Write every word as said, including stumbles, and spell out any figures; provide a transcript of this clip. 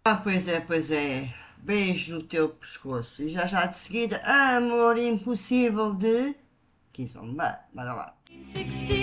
Ah, pois é, pois é. Beijo no teu pescoço. E já já de seguida, amor impossível de... Kizomba. Bora lá. sixty